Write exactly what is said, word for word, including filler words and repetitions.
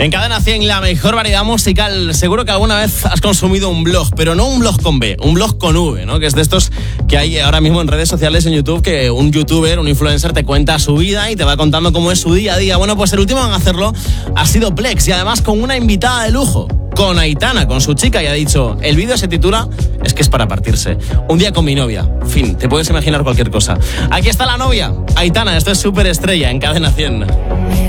En Cadena cien, la mejor variedad musical. Seguro que alguna vez has consumido un blog, pero no un blog con B, un blog con V, ¿no? Que es de estos que hay ahora mismo en redes sociales, en YouTube, que un youtuber, un influencer te cuenta su vida y te va contando cómo es su día a día. Bueno, pues el último en hacerlo ha sido Plex, y además con una invitada de lujo, con Aitana, con su chica, y ha dicho, el vídeo se titula Es que es para partirse. Un día con mi novia. Fin, te puedes imaginar cualquier cosa. Aquí está la novia, Aitana. Esto es Superestrella en Cadena cien.